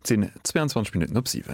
sind 22 Minuten ab 7.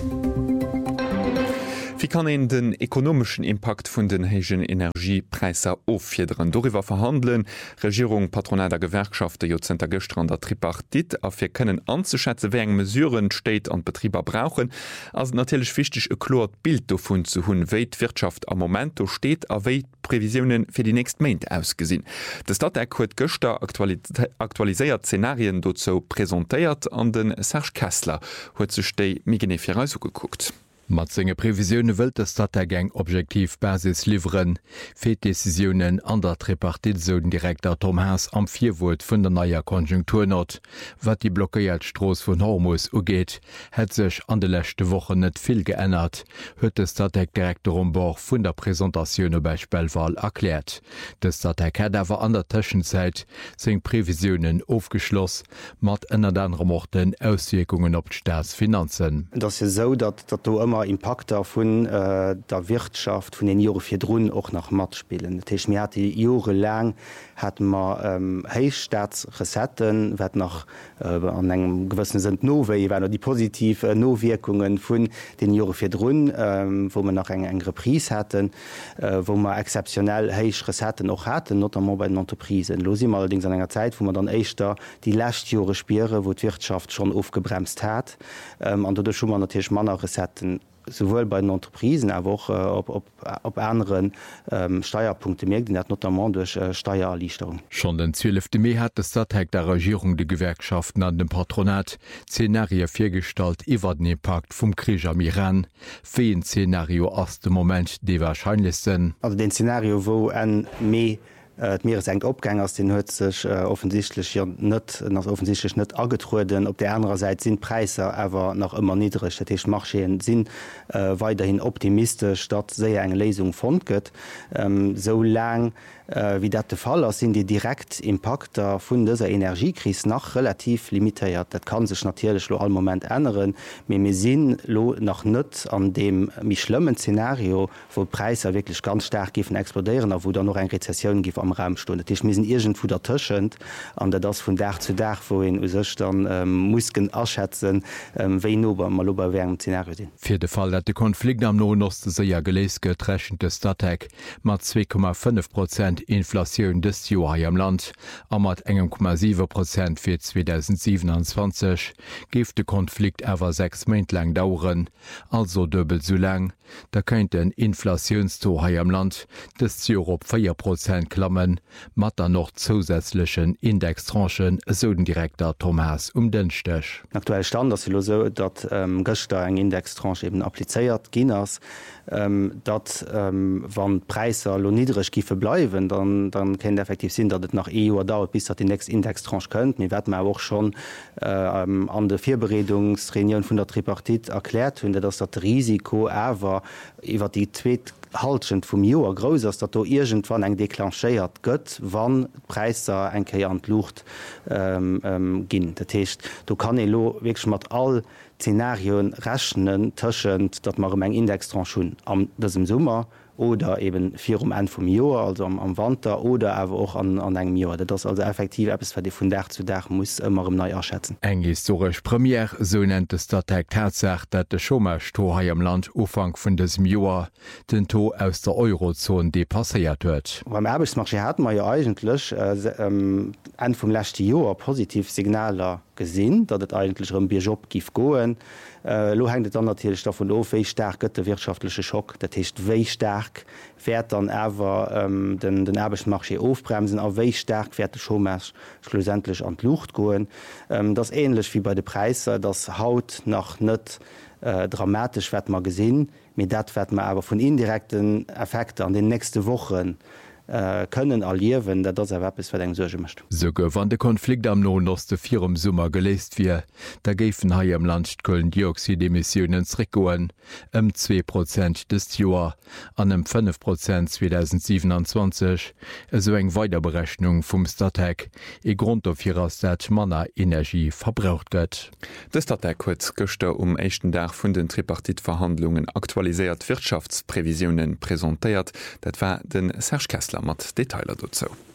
Wie kann en den ekonomischen Impact vun den hegen Energiepreiser auffiedern? Darüber verhandeln Regierung, Patronat der Gewerkschaften Jozenter Gestern der Tripartit, a fir können anzuschätzen, wie eng Mesuren State an Betrieber brauchen. Also natürlich wichtig e klart Bild davon zu hunn, wie die Wirtschaft am Moment steht, a wie Prävisionen für die nächsten Monate ausgesehen. Das Stadtwerk hat gestern aktualisiert Szenarien dazu präsentiert an den Serge Kessler hat sich die Migene geguckt. Mat senge Prävisioune wëlt der Stadtgang objektiv Basis liveren. Feetdecisionen an der Tripartit soden Direktor Tom Haas am Vierwurt vun der naier Konjunktur not. Wat die blockéiert Stroos vun Hormus ugeet, het sech an de lächte Woche net vill geënnert, huet de Stadtdirektor Rombach vun der Präsentatiun bei Spellwahl erklärt. De Stadtag hat awer an der Tëschenzeit seng Prävisionen aufgeschloss, mat ënner andere mochten Auswirkungen op d'Staatsfinanzen. Das ist so, dass du immer Impakter vun der Wirtschaft vun den Jore fir Drun och nach Mat spielen. Tech mir hat die Jore lang hat man Heichstaatsresetten, wat nach an engem gewëssen sind Noéi, wenn die positive Nowirkungen vun den Jore fir Drun, wo man nach eng Repris hätten, wo man exceptionell heich Resetten noch hatten, not bei den Entreprisen. Los immer allerdings an enger Zeit, wo man dann eichter die Lächtjore spiere, wo d Wirtschaft schon aufgebremst hat, an dat schon man natürlich Manner Resetten sowohl bei den Entreprisen, aber auch op anderen Steuerpunkte merkt, die notamment durch Steuererleichterung. Schon den 12. Mai hat der Stadtag der Regierung die Gewerkschaften an dem Patronat Szenarien firstalt iwwer den Impact vom Krieg am Iran. Für ein Szenario aus dem Moment die wahrscheinlichsten. Also den Szenario, wo ein Mai Meereseng opgang aus den huet sech offensichtlich net agetruden. Op der anderen Seite sind Preise awer noch immer niedrig. Datch Marcheen sinn weiterhin optimistisch, dat se eng Lesung fand gëtt. So lang wie dat de Fall ist, sind die direkt Impakter vun dieser Energiekrise noch relativ limitiert. Dat kann sich natürlich lo all Moment ändern, mir sinn lo noch net an dem mi schlimmen Szenario, wo Preise wirklich ganz stark gifen explodieren, wo da noch eng Rezession gif am Raumstunde. Ich mis irgend vu der tschend an der das vun Dach zu Dach, wohin sech dann musken erschätzen, wéi nober mal ober wären Szenario sinn. Für den Fall, dat de Konflikt am Nonosten seier geles getreschen de Stadtag mat 2,5% Inflationun des Joar am Land, a mat engem 0,7% fir 2027 gift de Konflikt ewer 6 Monate lang dauern, also doppelt so lang. Da könnt den Inflationssto am Land des Euro op 4% klammen, mat er noch zusätzlichen Indextranchen, so den Direktor Thomas den Stech. Aktuell Stand ist so, dat Göster eng Indextranche eben appliziert Ginners, dat wann Preise lo niedrig gife bleiben, dann kennt effektiv sinn, dat het nach EU dauert, bis dat die nächste Indextranche könnt. Wir werden auch schon an der Vierberedungsreunion vun der Tripartit erklärt hun, dass dat Risiko awer iwwer die zweet haltend vum Joer gros ass, dat irgendwann eng deklanchéiert gëtt, wann Preiser engkeier an Luucht ginn. Dat heißt, du kann e lo wirklich mat all Szenarien rechnen tschend, dat mar eng Indextranche hun am dësem Summer oder eben vier Ende vom Jahr, also am Winter oder aber auch an einem Jahr. Das ist also effektiv etwas, was die von Tag zu Tag muss immer neu erschätzen. Eng historisch Premiere, so nennt der Stadtag Tatsache, dass der Chômage hier im Land Anfang von diesem Jahr den To aus der Eurozone depassiert wird. Beim Arbeitsmarkt hatten wir ja eigentlich Ende vom letzten Jahr positive Signale gesehen, dass es eigentlich um den Job gehen. Lo hängt dann natürlich davon ab, wie stark der wirtschaftliche Schock, das heißt, wie stark wird dann aber den Arbeitsmarkt aufbremsen, aber wie stark wird der Chômage schlussendlich an die Luft gehen. Das ist ähnlich wie bei den Preisen, das haut noch nicht dramatisch wird man gesehen, mit das wird man aber von indirekten Effekten an den nächsten Wochen können erliewen, dat das Erwerbs eng Sorge mecht. Soge wann de Konflikt am Nonoste virm Summer geleest wie, da géfen hai am Land Kohlendioxidemissionen zrickgoen 2% des Joar an 5% 2027, eso eng Weiterberechnung vum Stadtag e Grund auf ihrer Stadt Manner Energie verbraucht gëtt. De Stadtag kurz Göster echten Dach vun den Tripartitverhandlungen aktualisiert Wirtschaftsprävisionen präsentiert, dat war den Serge Kessler mat Detailer dazu.